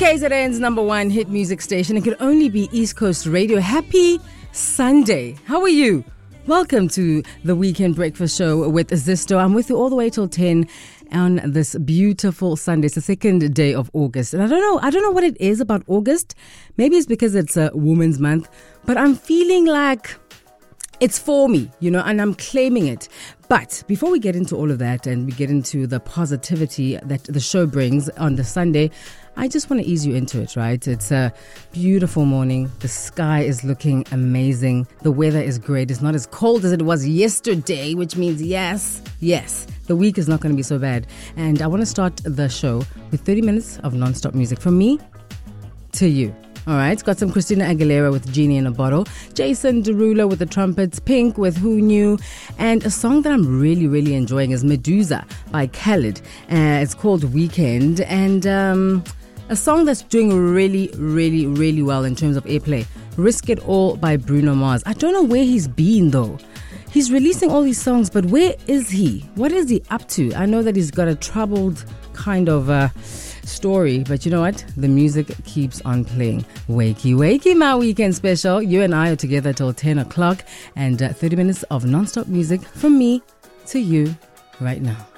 KZN's number one hit music station. It could only be East Coast Radio. Happy Sunday. How are you? Welcome to the Weekend Breakfast Show with Zisto. I'm with you all the way till 10 on this beautiful Sunday. It's the second day of August. And I don't know what it is about August. Maybe it's because it's a Women's Month, but I'm feeling like it's for me, and I'm claiming it. But before we get into all of that and we get into the positivity that the show brings on the Sunday, I just want to ease you into it, right? It's a beautiful morning. The sky is looking amazing. The weather is great. It's not as cold as it was yesterday, which means yes, the week is not going to be so bad. And I want to start the show with 30 minutes of non-stop music from me to you. All right, it's got some Christina Aguilera with Genie in a Bottle, Jason Derulo with the trumpets, Pink with Who Knew, and a song that I'm really, really enjoying is Medusa by Khalid. It's called Weekend, and a song that's doing really, really, really well in terms of airplay. Risk It All by Bruno Mars. I don't know where he's been though. He's releasing all these songs, but where is he? What is he up to? I know that he's got a troubled kind of story, but you know what? The music keeps on playing. Wakey, wakey, my weekend special. You and I are together till 10 o'clock and 30 minutes of non-stop music from me to you right now.